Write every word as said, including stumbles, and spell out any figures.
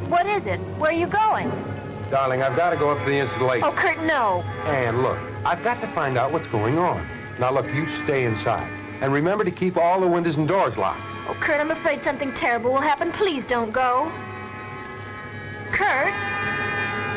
what is it? Where are you going? Darling, I've got to go up to the installation. Oh, Kurt, no. And look, I've got to find out what's going on. Now, look, you stay inside. And remember to keep all the windows and doors locked. Oh, Kurt, I'm afraid something terrible will happen. Please don't go. Kurt?